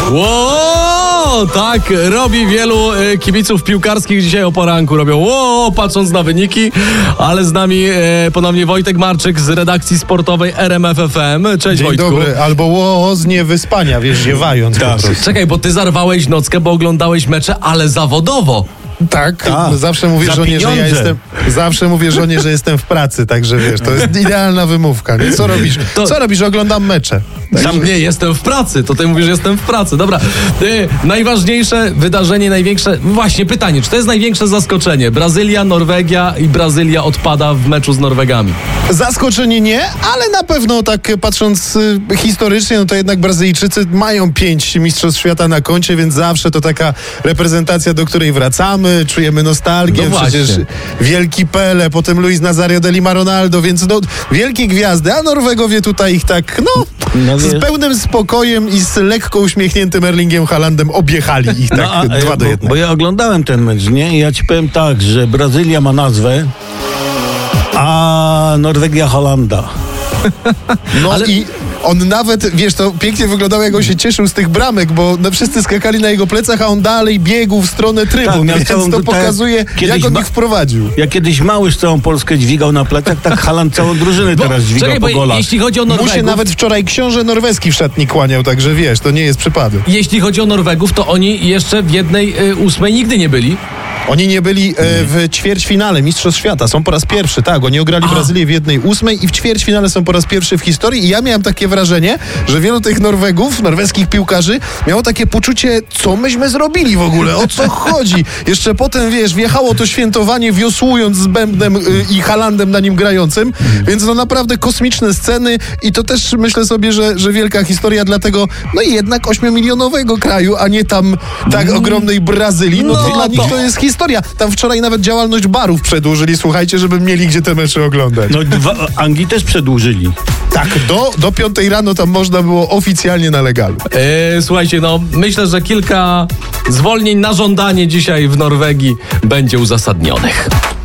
Ło, tak, robi wielu kibiców piłkarskich dzisiaj o poranku. Robią ło, patrząc na wyniki, ale z nami ponownie Wojtek Marczyk z redakcji sportowej RMF FM. Cześć, Dzień Wojtku. dobry, albo ło z niewyspania, wiesz, ziewając po prostu. Czekaj, bo ty zarwałeś nockę, bo oglądałeś mecze, ale zawodowo. Tak, zawsze mówię żonie, że ja jestem. Zawsze mówię żonie, że jestem w pracy, także wiesz, to jest idealna wymówka. Nie? Co robisz? Co robisz? Oglądam mecze. Tam nie, jestem w pracy. To ty mówisz, że jestem w pracy. Dobra. Najważniejsze wydarzenie, największe... Właśnie pytanie, czy to jest największe zaskoczenie? Brazylia, Norwegia i Brazylia odpada w meczu z Norwegami. Zaskoczenie nie, ale na pewno tak patrząc historycznie, no to jednak Brazylijczycy mają 5 mistrzostw świata na koncie, więc zawsze to taka reprezentacja, do której wracamy, czujemy nostalgię, No przecież wielki Pele, potem Luis Nazario de Lima Ronaldo, więc no wielkie gwiazdy, a Norwegowie tutaj ich tak, z pełnym spokojem i z lekko uśmiechniętym Erlingiem Haalandem objechali ich tak 2-1. Bo ja oglądałem ten mecz, nie? I ja ci powiem tak, że Brazylia ma nazwę, a Norwegia Hollanda. Ale... I on nawet, wiesz, to pięknie wyglądało, jak on się cieszył z tych bramek, bo wszyscy skakali na jego plecach, a on dalej biegł w stronę trybun, więc to pokazuje, jak on ich wprowadził. Jak kiedyś Małysz całą Polskę dźwigał na plecach, tak Haaland całą drużynę teraz dźwigał po golach. Jeśli chodzi o Norwegów... Mu się nawet wczoraj książę norweski w szatni kłaniał, także wiesz, to nie jest przypadek. Jeśli chodzi o Norwegów, to oni jeszcze w 1/8 nigdy nie byli. Oni nie byli w ćwierćfinale Mistrzostw Świata. Są po raz pierwszy, tak. Oni ograli Brazylię w 1/8 i w ćwierćfinale są po raz pierwszy w historii. I ja miałem takie wrażenie, że wielu tych Norwegów, norweskich piłkarzy miało takie poczucie, co myśmy zrobili w ogóle, o co chodzi. Jeszcze potem, wiesz, wjechało to świętowanie wiosłując z bębnem i Haalandem na nim grającym. Więc no naprawdę kosmiczne sceny i to też myślę sobie, że wielka historia dla tego, no i jednak 8-milionowego kraju, a nie tam tak ogromnej Brazylii. No to dla nich to jest historia. Tam wczoraj nawet działalność barów przedłużyli, słuchajcie, żeby mieli gdzie te mecze oglądać. No Anglii też przedłużyli. Tak, do 5 rano tam można było oficjalnie na legalu. Słuchajcie, myślę, że kilka zwolnień na żądanie dzisiaj w Norwegii będzie uzasadnionych.